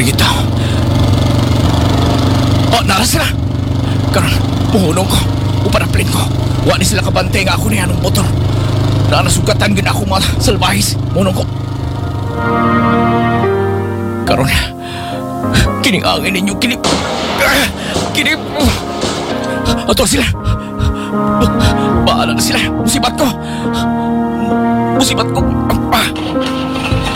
kita. Oh, nara sila. Karon, muhunong ko. Upanaplin ko. Wa ni sila kabantay nga ako ni anong motor. Nasugatan gin ako mga salbahis. Muhunong ko. Karon, kining angin ninyo, kining... Kining... Ato sila. Bahala na sila. Musibat ko. Musibat ko.